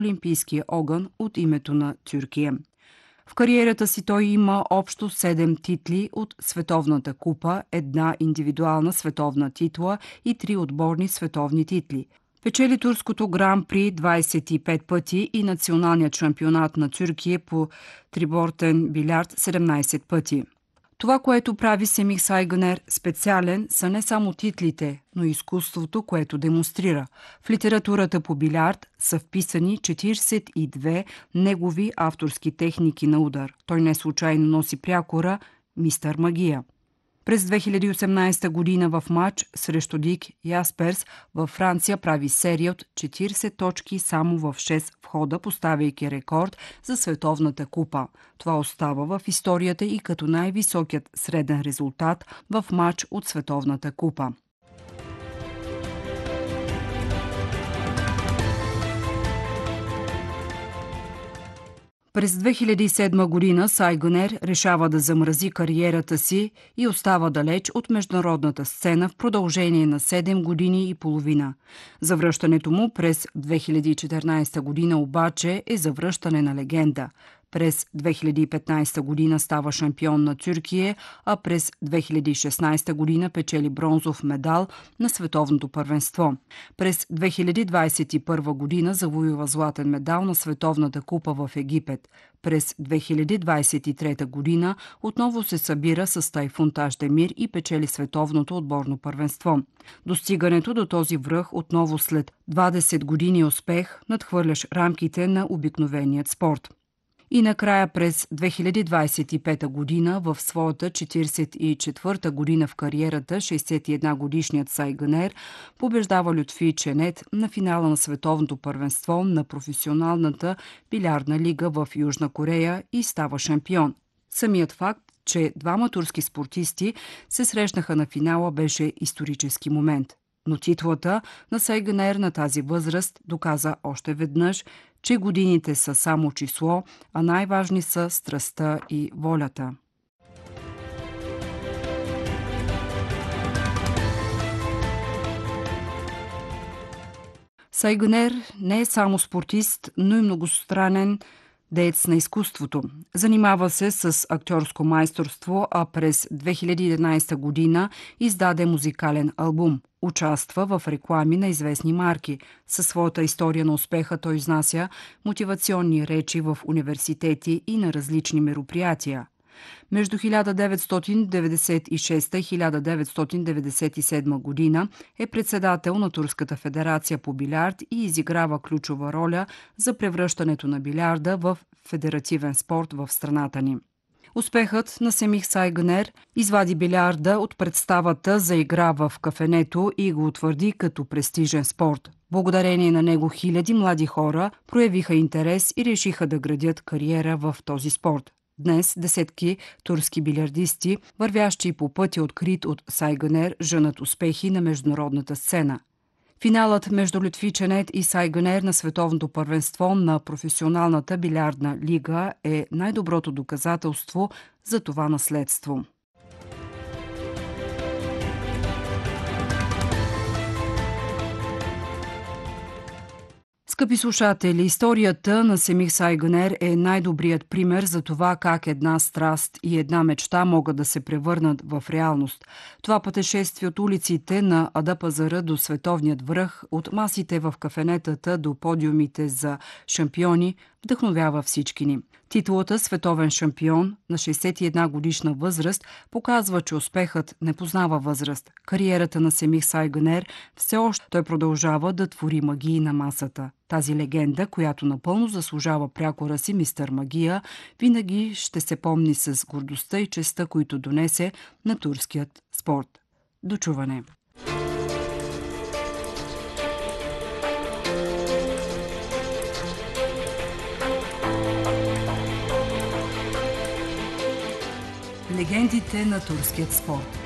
олимпийския огън от името на Тюркия. В кариерата си той има общо 7 титли от Световната купа, една индивидуална световна титла и 3 отборни световни титли. Печели турското гран-при 25 пъти и националният шампионат на Тюркия по трибортен билярд 17 пъти. Това, което прави Семих Сайгънер специален, са не само титлите, но и изкуството, което демонстрира. В литературата по билярд са вписани 42 негови авторски техники на удар. Той не случайно носи прякора «Мистер Магия». През 2018 година в матч срещу Дик Ясперс във Франция прави серия от 40 точки само в 6 входа, поставяйки рекорд за Световната купа. Това остава в историята и като най-високият среден резултат в матч от Световната купа. През 2007 година Сайгънер решава да замрази кариерата си и остава далеч от международната сцена в продължение на 7 години и половина. Завръщането му през 2014 година обаче е завръщане на легенда. През 2015 година става шампион на Тюркия, а през 2016 година печели бронзов медал на световното първенство. През 2021 година завоюва златен медал на Световната купа в Египет. През 2023 година отново се събира с Тайфун Таштемир и печели световното отборно първенство. Достигането до този връх отново след 20 години успех надхвърляш рамките на обикновеният спорт. И накрая през 2025 година, в своята 44-та година в кариерата, 61-годишният Сайгънер побеждава Лютфи Ченет на финала на световното първенство на професионалната билярдна лига в Южна Корея и става шампион. Самият факт, че двама турски спортисти се срещнаха на финала, беше исторически момент. Но титлата на Сайгънер на тази възраст доказа още веднъж, че годините са само число, а най-важни са страстта и волята. Сайгънер не е само спортист, но и многостранен деец на изкуството. Занимава се с актьорско майсторство, а през 2011 година издаде музикален албум. Участва в реклами на известни марки. Със своята история на успеха той изнася мотивационни речи в университети и на различни мероприятия. Между 1996 и 1997 година е председател на Турската федерация по билярд и изиграва ключова роля за превръщането на билярда в федеративен спорт в страната ни. Успехът на Семих Сайгънер извади билярда от представата за игра в кафенето и го утвърди като престижен спорт. Благодарение на него хиляди млади хора проявиха интерес и решиха да градят кариера в този спорт. Днес десетки турски билярдисти, вървящи по пътя открит от Сайгънер, женат успехи на международната сцена. Финалът между Лютфи Ченет и Сайгънер на световното първенство на професионалната билярдна лига е най-доброто доказателство за това наследство. Скъпи слушатели, историята на Семих Сайгънер е най-добрият пример за това как една страст и една мечта могат да се превърнат в реалност. Това пътешествие от улиците на Адапазара до световният връх, от масите в кафенетата до подиумите за шампиони, вдъхновява всички ни. Титулата световен шампион на 61 годишна възраст показва, че успехът не познава възраст. Кариерата на Семих Сайгънер все още той продължава да твори магии на масата. Тази легенда, която напълно заслужава прякора си Мистер Магия, винаги ще се помни с гордостта и честта, които донесе на турският спорт. До чуване! Легендите на турският спорт.